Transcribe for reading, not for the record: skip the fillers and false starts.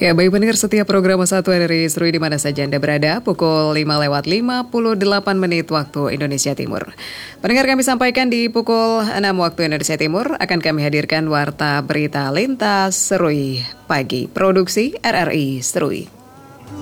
Ya, baik pendengar setiap program Satu RRI Seru di mana saja Anda berada, pukul 5:58 waktu Indonesia Timur. Pendengar, kami sampaikan di pukul 6 waktu Indonesia Timur akan kami hadirkan Warta Berita Lintas Serui Pagi, produksi RRI Serui.